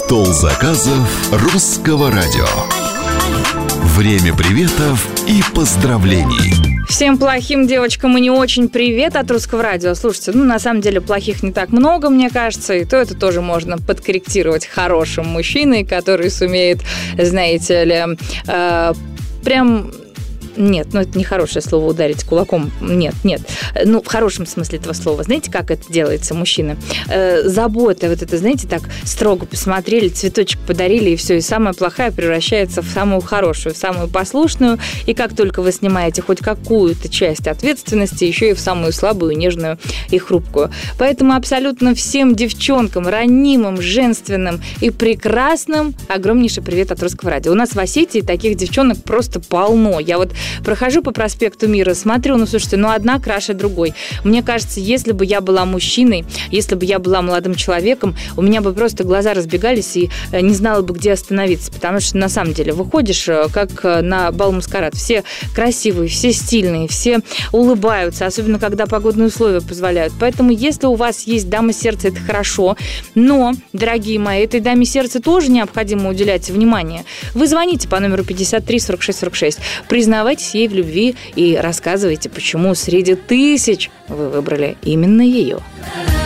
Стол заказов русского радио. Время приветов и поздравлений. Всем плохим девочкам и не очень привет от русского радио. Слушайте, на самом деле плохих не так много, мне кажется, и то это тоже можно подкорректировать хорошим мужчиной, который сумеет, знаете ли, прям... Нет, это не хорошее слово, ударить кулаком. Нет. В хорошем смысле этого слова. Знаете, как это делается, мужчины? Забота, вот это, знаете, так строго посмотрели, цветочек подарили, и все. И самая плохая превращается в самую хорошую, в самую послушную. И как только вы снимаете хоть какую-то часть ответственности, еще и в самую слабую, нежную и хрупкую. Поэтому абсолютно всем девчонкам, ранимым, женственным и прекрасным огромнейший привет от русского радио. У нас в Осетии таких девчонок просто полно. Я вот прохожу по проспекту Мира, смотрю, слушайте, одна краше другой. Мне кажется, если бы я была мужчиной, если бы я была молодым человеком, у меня бы просто глаза разбегались и не знала бы, где остановиться. Потому что, на самом деле, выходишь, как на бал-маскарад. Все красивые, все стильные, все улыбаются, особенно когда погодные условия позволяют. Поэтому, если у вас есть дама сердца, это хорошо. Но, дорогие мои, этой даме сердца тоже необходимо уделять внимание. Вы звоните по номеру 53 46 46. Признавайтесь ей в любви и рассказывайте, почему среди тысяч вы выбрали именно ее.